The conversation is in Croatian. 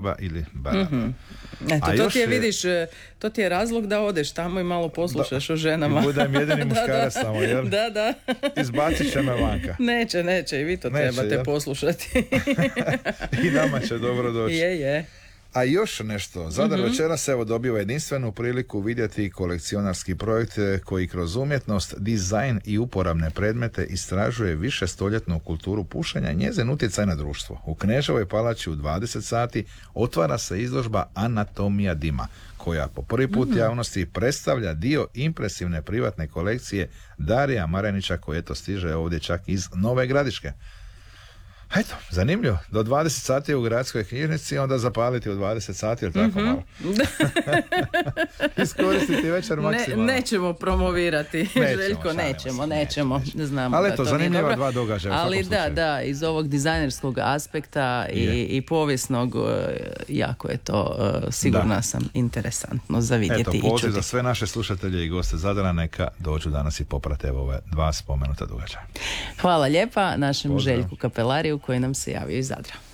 Zagreba ili Baraba. Eto, to ti je, vidiš, to ti je razlog da odeš tamo i malo poslušaš o ženama. I budem jedini muškarac tamo, jel? Da. Izbacit će me vanka. Neće, i vi to trebate poslušati. I nama će dobro doći. Je. A još nešto, Zadar večeras dobiva jedinstvenu priliku vidjeti kolekcionarski projekt koji kroz umjetnost, dizajn i uporabne predmete istražuje višestoljetnu kulturu pušenja i njezin utjecaj na društvo. U Kneževoj palači u 20 sati otvara se izložba Anatomija dima, koja po prvi put javnosti predstavlja dio impresivne privatne kolekcije Darija Marenića, koji stiže ovdje čak iz Nove Gradiške. Eto, zanimljivo. Do 20 sati u gradskoj knjižnici, onda zapaliti u 20 sati, ili tako malo? Iskoristiti večer maksimalno. Nećemo promovirati, Željko, nećemo. Znamo. Ali eto, zanimljiva dva događaja. Ali da, iz ovog dizajnerskog aspekta i povijesnog, jako je to, sigurna sam, interesantno za vidjeti i čuti. Eto, poziv za sve naše slušatelje i goste Zadra, neka dođu danas i poprate ove dva spomenuta događaja. Hvala lijepa našem Željku Kapelariju koji nam se javio iz Zadra.